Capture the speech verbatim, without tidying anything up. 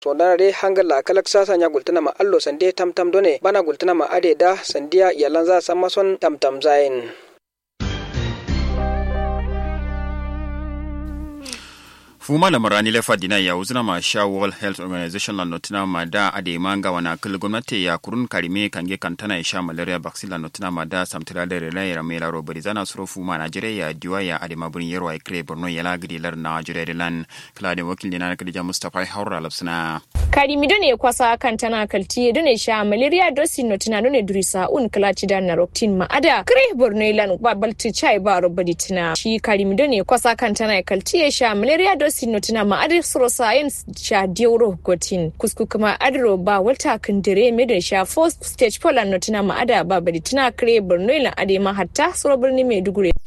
sonare hangala kalaksa sanya gultana ma allo sande tamtam done bana gultana ma ade da sandiya yalanza samason tamtam zain. Fuma la marani le fadina ya uzuna ma sha World Health Organization la notina ma da ade manga wana kul gwamnati ya kurun karime kange kantana ya sha malaria vaccine la notina ma da samtira da rela ya mela robari zana suro fuma Nigeria ya diwa ya ade mabun yerwa ikre Borno ya la gidi lar Nigeria de lan klade wakil dina kadija Mustafa Haura lapsina karimi done kwasa kantana kalti done sha malaria dosi notina done durisa un klachi da na roktin ma ada kre Borno lan ba balti chai ba robari tina shi karimi done kwasa kantana kalti ya sha malaria dosi notina ma adar suro science sha dioro gotin kusku kuma adro ba walta kandire me da sha first stage pola notina ma ada ba bari tina kre Borno lan ade ma hatta suro birni Maiduguri